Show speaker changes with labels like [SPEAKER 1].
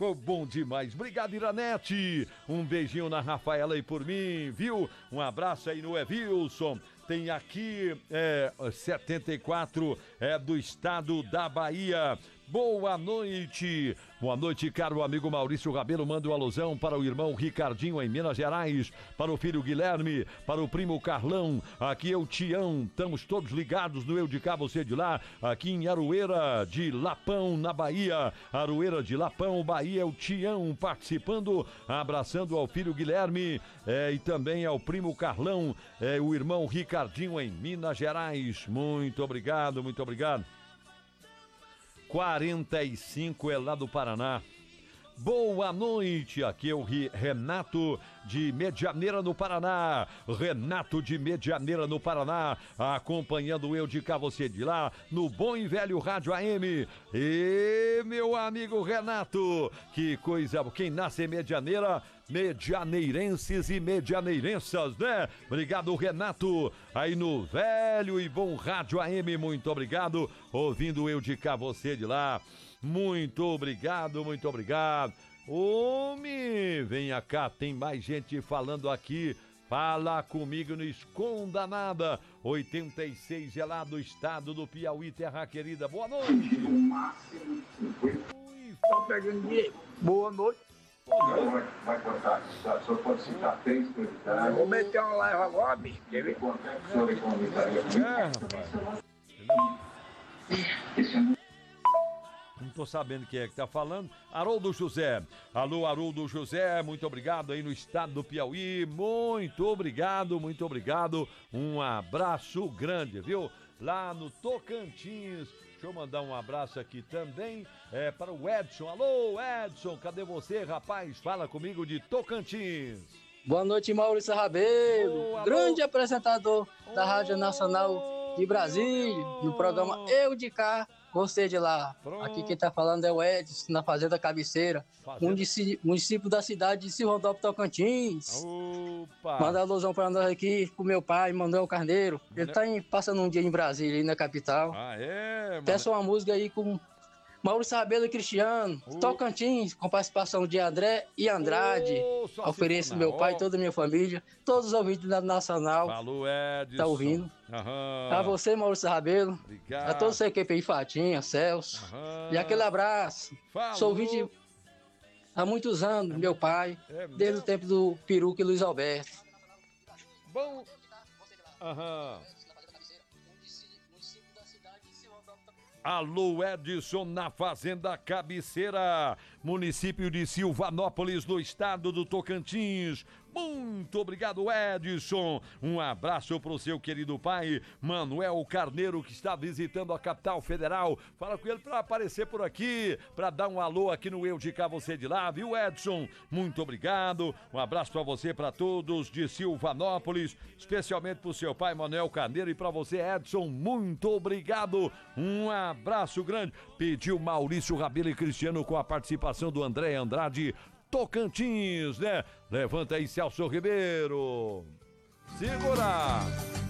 [SPEAKER 1] ficou bom demais. Obrigado, Iranete. Um beijinho na Rafaela aí por mim, viu? Um abraço aí no Evilson. Tem aqui 74 do estado da Bahia. Boa noite. Boa noite, caro amigo Maurício Rabelo. Manda um alusão para o irmão Ricardinho em Minas Gerais, para o filho Guilherme, para o primo Carlão. Aqui é o Tião. Estamos todos ligados no Eu de Cá, Você de Lá. Aqui em Aroeira de Lapão, na Bahia. Aroeira de Lapão, Bahia, é o Tião participando, abraçando ao filho Guilherme e também ao primo Carlão, o irmão Ricardinho em Minas Gerais. Muito obrigado, muito obrigado. 45 é lá do Paraná. Boa noite, aqui é o Renato de Medianeira no Paraná. Renato de Medianeira no Paraná, acompanhando o Eu de Cá, Você de Lá, no bom e velho Rádio AM. E meu amigo Renato, que coisa, quem nasce em Medianeira, medianeirenses e medianeirensas, né? Obrigado, Renato, aí no velho e bom Rádio AM, muito obrigado, ouvindo o Eu de Cá, Você de Lá. Muito obrigado, muito obrigado. Homem, venha cá, tem mais gente falando aqui. Fala comigo, não esconda nada. 86 é lá do estado do Piauí, terra querida. Boa noite.
[SPEAKER 2] Tá pegando dinheiro. Boa noite.
[SPEAKER 3] Vai contar, só pode citar 3 prioridades.
[SPEAKER 2] Vou meter uma live agora, bicho. Quer ver?
[SPEAKER 3] Quanto é que o senhor economizaria?
[SPEAKER 1] Rapaz. Não tô sabendo quem é que tá falando. Haroldo José. Alô, Haroldo José, muito obrigado aí no estado do Piauí. Muito obrigado, muito obrigado. Um abraço grande, viu? Lá no Tocantins. Deixa eu mandar um abraço aqui também para o Edson. Alô, Edson, cadê você, rapaz? Fala comigo de Tocantins.
[SPEAKER 4] Boa noite, Maurício Rabelo, grande apresentador da Rádio Nacional de Brasília, no programa Eu de Cá, Você de Lá.
[SPEAKER 1] Pronto.
[SPEAKER 4] Aqui quem tá falando é o Edson, na Fazenda Cabeceira, município da cidade de Silvandópolis, Tocantins.
[SPEAKER 1] Opa!
[SPEAKER 4] Manda alusão para nós aqui, pro meu pai, Manuel Carneiro. Ele tá passando um dia em Brasília, aí na capital.
[SPEAKER 1] Ah, é? Mano?
[SPEAKER 4] Peça uma música aí com Maurício Rabelo e Cristiano, Tocantins, com participação de André e Andrade. Ofereço meu pai, toda a minha família, todos os ouvintes da Nacional.
[SPEAKER 1] Falou, Edson.
[SPEAKER 4] Tá ouvindo? A você, Maurício Rabelo.
[SPEAKER 1] Obrigado.
[SPEAKER 4] A todos os equipe aí, Fatinha, Celso. E aquele abraço.
[SPEAKER 1] Falou.
[SPEAKER 4] Sou ouvinte há muitos anos, meu pai, desde o tempo do Peruca e Luiz Alberto.
[SPEAKER 1] Bom. Aham. Alô, Edson, na Fazenda Cabeceira, município de Silvanópolis, no estado do Tocantins. Muito obrigado, Edson. Um abraço pro seu querido pai, Manuel Carneiro, que está visitando a capital federal. Fala com ele para aparecer por aqui, para dar um alô aqui no Eu de Cá, Você de Lá, viu, Edson? Muito obrigado. Um abraço para você, para todos de Silvanópolis, especialmente pro seu pai, Manuel Carneiro, e para você, Edson, muito obrigado. Um abraço grande. Pediu Maurício Rabelo e Cristiano com a participação do André Andrade, Tocantins, né? Levanta aí, Celso Ribeiro. Segura!